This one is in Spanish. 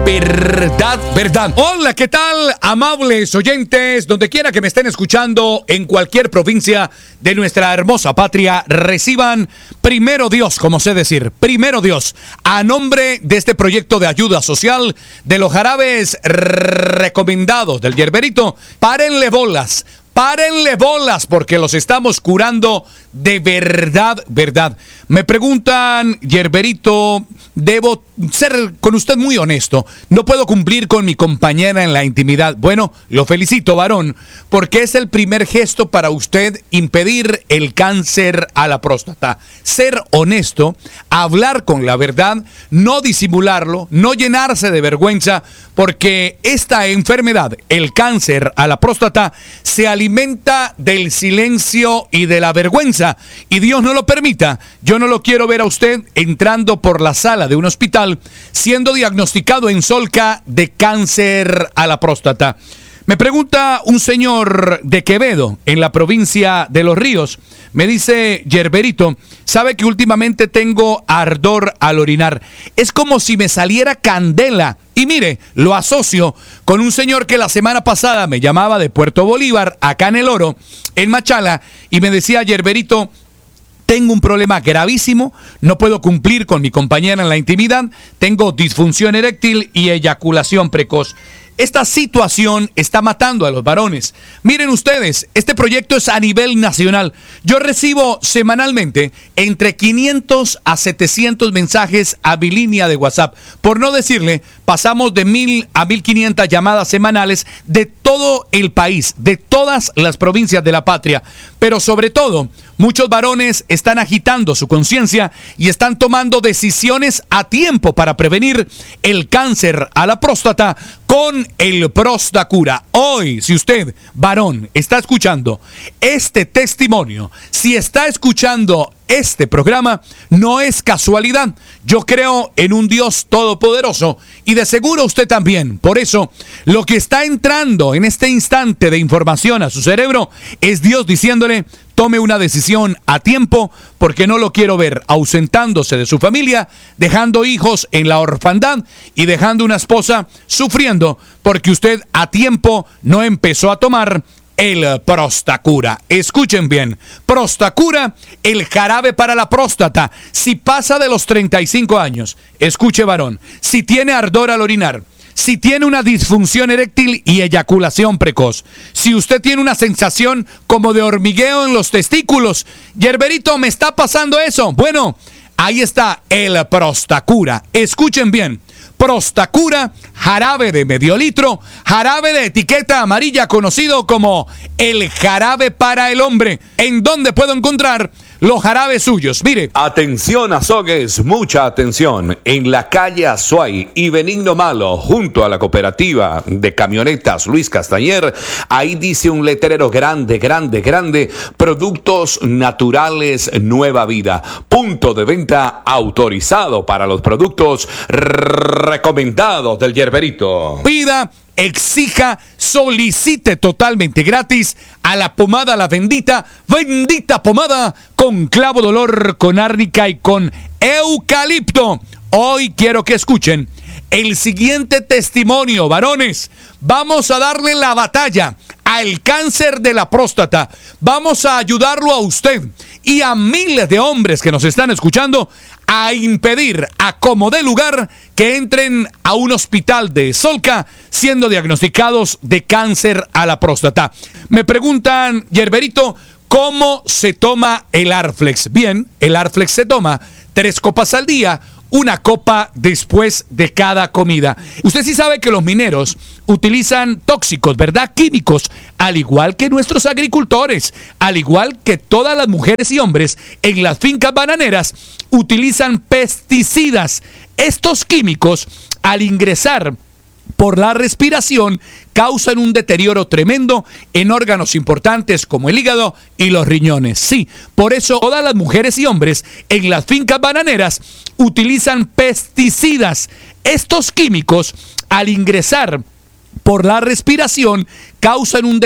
verdad, verdad. Hola, ¿qué tal, amables oyentes? Donde quiera que me estén escuchando, en cualquier provincia de nuestra hermosa patria, reciban primero Dios, como sé decir, primero Dios, a nombre de este proyecto de ayuda social de los jarabes recomendados del Yerberito. Párenle bolas, porque los estamos curando de verdad, verdad. Me preguntan, Yerberito, debo ser con usted muy honesto. No puedo cumplir con mi compañera en la intimidad. Bueno, lo felicito, varón, porque es el primer gesto para usted impedir el cáncer a la próstata. Ser honesto, hablar con la verdad, no disimularlo, no llenarse de vergüenza, porque esta enfermedad, el cáncer a la próstata, se alimenta del silencio y de la vergüenza. Y Dios no lo permita. Yo no lo quiero ver a usted entrando por la sala de un hospital siendo diagnosticado en Solca de cáncer a la próstata. Me pregunta un señor de Quevedo, en la provincia de Los Ríos. Me dice, Yerberito, sabe que últimamente tengo ardor al orinar. Es como si me saliera candela. Y mire, lo asocio con un señor que la semana pasada me llamaba de Puerto Bolívar, acá en El Oro, en Machala, y me decía, Yerberito, tengo un problema gravísimo, no puedo cumplir con mi compañera en la intimidad, tengo disfunción eréctil y eyaculación precoz. Esta situación está matando a los varones. Miren ustedes, este proyecto es a nivel nacional. Yo recibo semanalmente entre 500 a 700 mensajes a mi línea de WhatsApp. Por no decirle, pasamos de 1000 a 1500 llamadas semanales de todo el país, de todas las provincias de la patria. Pero sobre todo, muchos varones están agitando su conciencia y están tomando decisiones a tiempo para prevenir el cáncer a la próstata con el Prostacura. Hoy, si usted, varón, está escuchando este testimonio, si está escuchando este programa, no es casualidad. Yo creo en un Dios todopoderoso y de seguro usted también. Por eso, lo que está entrando en este instante de información a su cerebro es Dios diciéndole, tome una decisión a tiempo, porque no lo quiero ver ausentándose de su familia, dejando hijos en la orfandad y dejando una esposa sufriendo porque usted a tiempo no empezó a tomar el Prostacura. Escuchen bien, Prostacura, el jarabe para la próstata. Si pasa de los 35 años, escuche varón, si tiene ardor al orinar, si tiene una disfunción eréctil y eyaculación precoz, si usted tiene una sensación como de hormigueo en los testículos, Yerberito, ¿me está pasando eso? Bueno, ahí está el Prostacura. Escuchen bien. Prostacura, jarabe de medio litro, jarabe de etiqueta amarilla conocido como el jarabe para el hombre. ¿En dónde puedo encontrar los jarabes suyos? Mire. Atención, Azogues, mucha atención. En la calle Azuay y Benigno Malo, junto a la cooperativa de camionetas Luis Castañer, ahí dice un letrero grande, grande, grande, productos naturales Nueva Vida. Punto de venta autorizado para los productos recomendados del Yerberito. Pida, exija, solicite totalmente gratis a la pomada La Bendita, bendita pomada con clavo de olor, con árnica y con eucalipto. Hoy quiero que escuchen el siguiente testimonio, varones. Vamos a darle la batalla al cáncer de la próstata. Vamos a ayudarlo a usted y a miles de hombres que nos están escuchando a impedir, a como dé lugar, que entren a un hospital de Solca siendo diagnosticados de cáncer a la próstata. Me preguntan, Yerberito, ¿cómo se toma el Arflex? Bien, el Arflex se toma 3 copas al día, una copa después de cada comida. Usted sí sabe que los mineros utilizan tóxicos, ¿verdad? Químicos, al igual que nuestros agricultores, al igual que todas las mujeres y hombres en las fincas bananeras, utilizan pesticidas. Estos químicos, al ingresar por la respiración, causan un deterioro tremendo en órganos importantes como el hígado y los riñones. Sí, por eso todas las mujeres y hombres en las fincas bananeras utilizan pesticidas. Estos químicos, al ingresar por la respiración, causan un